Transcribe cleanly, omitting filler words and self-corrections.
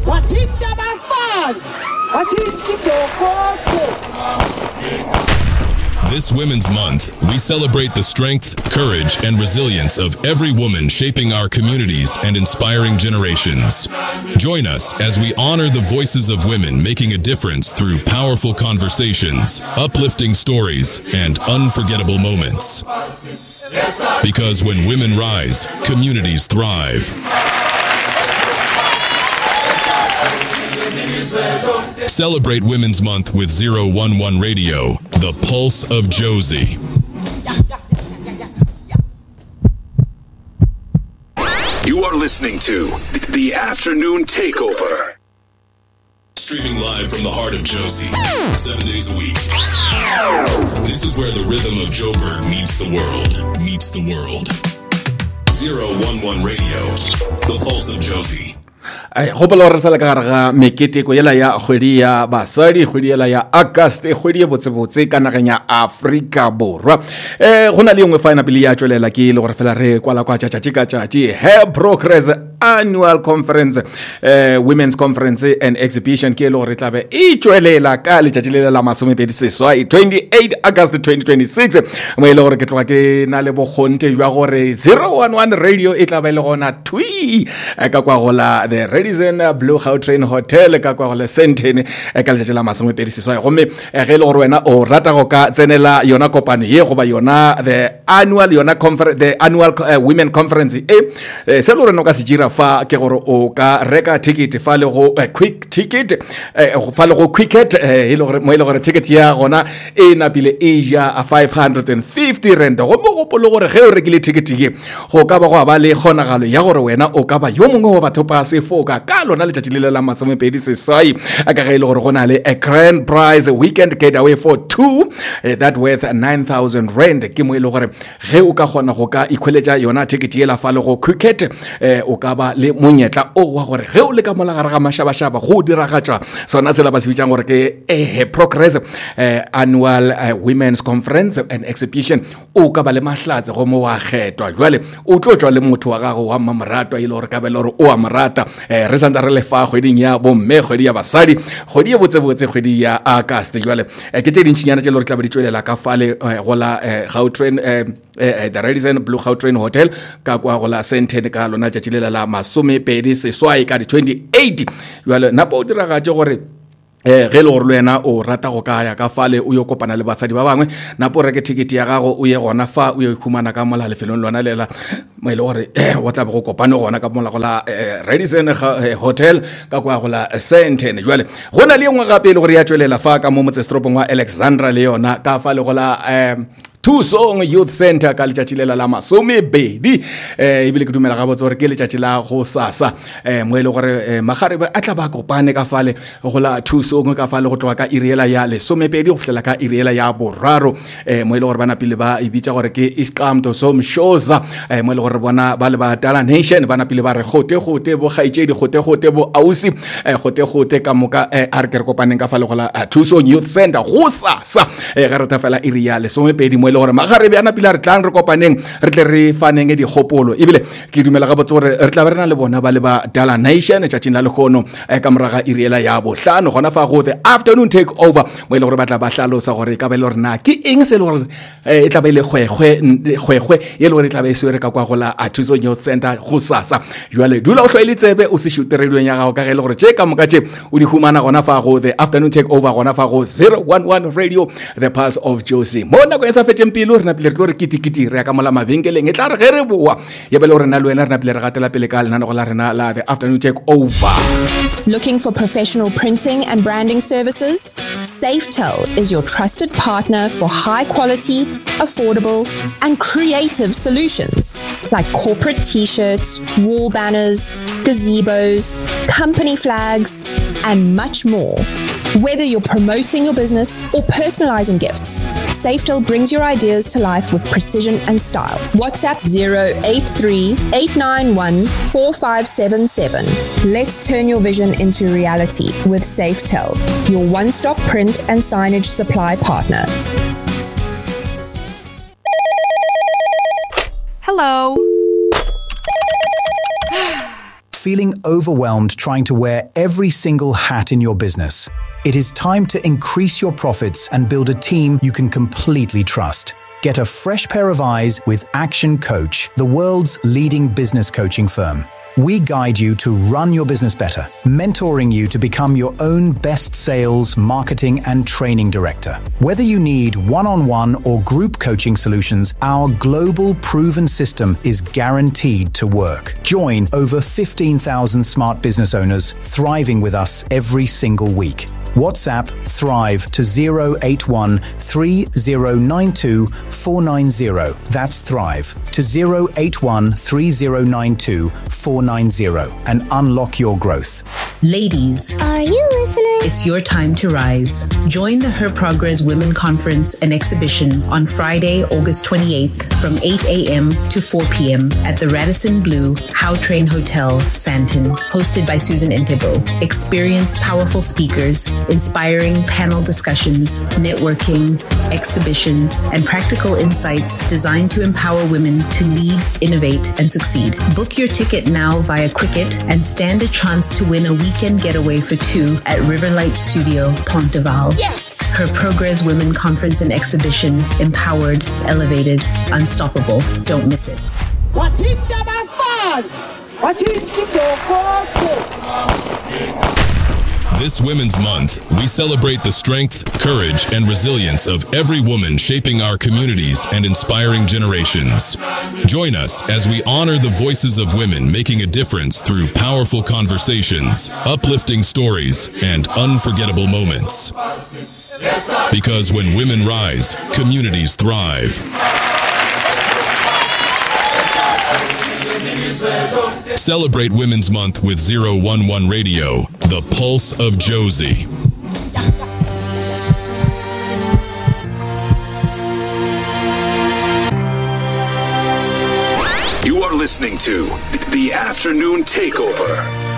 wathinta abafazi wathinta ibhokotho. This Women's Month, we celebrate the strength, courage, and resilience of every woman shaping our communities and inspiring generations. Join us as we honor the voices of women making a difference through powerful conversations, uplifting stories, and unforgettable moments. Because when women rise, communities thrive. Celebrate Women's Month with 011 Radio, the pulse of Josie. You are listening to The Afternoon Takeover. Streaming live from the heart of Josie, 7 days a week. This is where the rhythm of Joburg meets the world. 011 Radio, the pulse of Josie. Hopela re sala ka gare ga meketeko yela ya kgwedi ya basadi, kgwedi yela ya August, kgwedi e botsebotse ka nageng ya Afrika Borwa. Go na le engwe fine pele ya tswelela ke le gore fela re kwala kwa tšatši ka tšatši Her Progress Annual Conference, Women's Conference and Exhibition ke le gore tlabe e tswelela ka letšatši le la 28 August 2026 mo ile gore ke tloga ke na le bokgonte jwa gore 011 Radio e tlabe le gona twi ka kwa gola the Radisson Blue Gautrain Hotel ka kwa le Sentene ka letšatši la 28 gomme ge le gore wena o rata go ka tsenela yona kopano ye go ba yona the annual women conference se le gore no ka se dira fa ke gore o ka reka ticket fa le go quick ticket fa le go quicket e le gore mo ile gore ticket ya gona e napile Asia a 550 rand go mo gopolo gore ge o rekile ticket ye go ka ba go ba le kgonagalo ya gore wena o ka ba yo mongwe wa batho pa se foka ka lona letšatši le la 28 ka ge ile gore go na le a grand prize weekend getaway for two that worth 9,000 rand ke mo ile gore ge o ka gona go ka ikholetša yona ticket ye la fa le go quicket o ka ba le monyetla o wa gore ge o le ka mola gare ga mašabašaba go diragatša sona se la ba se bitsang gore ke Progress Annual Women's Conference and Exhibition o ka ba le mahlatse go mo wa kgetwa jwale o tlo tswa le motho wa gago wa mmamoratwa ile gore ka be le gore o a morata re santse re le fa kgweding ya bomme, kgwedi ya basadi, kgwedi ya botsebotse, kgwedi ya August jwale ke tše dintšhinyana tše le gore tla be di tswelela ka fale go la Gautrain the Radisson Blue Gautrain Hotel ka kwa go la Sentene ka lona tšatši le la 28 ka di 28 jwale napo o diragatše gore ge le gore le wena o rata go ka ya ka fale o yo kopana le basadi ba bangwe napo reke ticket ya gago o ye gona fa o yo ikhumana ka mola lefelong lona lela mo ile gore o tla be go kopane gona ka mola go la Radisson Hotel ka kwa go la Sentene jwale go na le engwe gape le gore ya tswelela fa ka mo motsestropong wa Alexandra le yona ka fale go la Tusong Youth Center ka letšatši le la 20 ebile ke dumela gabotse gore ke letšatši la go sasa mo ile gore magarebe a tla ba kopane ka fale go la Tusong ka fale go tloga ka iriela ya 12 go fihlela ka iriela ya boraro mo ile gore bana pele ba e bitša gore ke Iscamto Somshoza mo ile gore bona ba le ba Dala Nation bana pele ba re gote bo gaitšedi gote bo ausi gote ka moka a re ke re kopaneng ka fale go la Tusong Youth Center go sasa ga re ta fela iriela 12 mo gore magarebe ana pila re tlang re kopaneng re tle re faneng di gopolo ebile ke dumela gabotse gore re tla ba rena le bona ba le ba Dala Nation tšatšing la legono ka moraga iriela ya bohlano gona fa go the afternoon take over mo ile gore ba tla ba hlalosa gore ka ba le rena ke eng se le gore e tla ba ile gwegwe ye le gore tla ba se re ka kwa go la Tusong Youth Center go sasa jwale dula o hlwele tsebe o se shute radio ya gago ka ge le gore tše ka moka tše o di humana gona fa go the afternoon take over gona fa go 011 Radio the pulse of Josie mo nako e sa fetše pelo re na pele re kitikiti re ka mola mabenkeleng e tla re ge re boa ye bele re na le wena re na pele re gatela pele ka lenano go la rena la the afternoon take over. Looking for professional printing and branding services? Safetel is your trusted partner for high quality, affordable, and creative solutions like corporate t-shirts, wall banners, gazebos, company flags, and much more. Whether you're promoting your business or personalizing gifts, Safetel brings your ideas to life with precision and style. WhatsApp 083-891-4577. Let's turn your vision into reality with Safetel, your one-stop print and signage supply partner. Hello. feeling overwhelmed trying to wear every single hat in your business? It is time to increase your profits and build a team you can completely trust. Get a fresh pair of eyes with Action Coach, the world's leading business coaching firm. We guide you to run your business better, mentoring you to become your own best sales, marketing, and training director. Whether you need one-on-one or group coaching solutions, our global proven system is guaranteed to work. Join over 15,000 smart business owners thriving with us every single week. WhatsApp Thrive to 081 3092 490. That's Thrive to 081 3092 490 and unlock your growth. Ladies, are you listening? It's your time to rise. Join the Her Progress Women Conference and Exhibition on Friday, August 28th from 8 a.m. to 4 p.m. at the Radisson Blu How Train Hotel, Sandton, hosted by Susan Entebo. Experience powerful speakers, inspiring panel discussions, networking, exhibitions, and practical insights designed to empower women to lead, innovate, and succeed. Book your ticket now via Quicket and stand a chance to win a weekend getaway for two at Riverlight Studio, Ponteval. Yes! Her Progress Women Conference and Exhibition. Empowered, elevated, unstoppable. Don't miss it. Watinda bafaz. Watinda. This Women's Month, we celebrate the strength, courage, and resilience of every woman shaping our communities and inspiring generations. Join us as we honor the voices of women making a difference through powerful conversations, uplifting stories, and unforgettable moments. Because when women rise, communities thrive. Celebrate Women's Month with 011 Radio, the pulse of Josie. You are listening to The Afternoon Takeover.